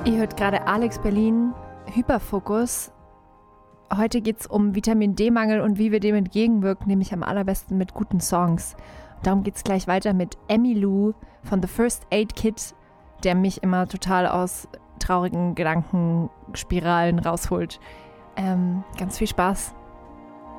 Ihr hört gerade Alex Berlin, Hyperfokus. Heute geht es um Vitamin D-Mangel und wie wir dem entgegenwirken, nämlich am allerbesten mit guten Songs. Darum geht es gleich weiter mit Emmylou von The First Aid Kit, der mich immer total aus traurigen Gedankenspiralen rausholt. Ganz viel Spaß.